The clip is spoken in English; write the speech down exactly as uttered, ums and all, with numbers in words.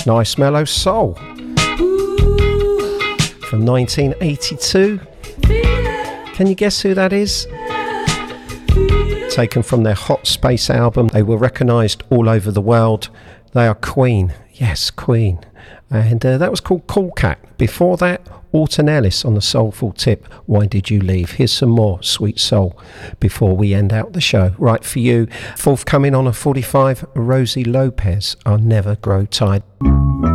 Nice mellow soul from nineteen eighty-two. Can you guess who that is? Taken from their Hot Space album. They were recognised all over the world. They are Queen. Yes, Queen. And uh, that was called Cool Cat. Before that, Alton Ellis on the Soulful Tip. Why Did You Leave? Here's some more Sweet Soul before we end out the show. Right for you, forthcoming on a forty-five, Rosie Lopez, I'll Never Grow Tired.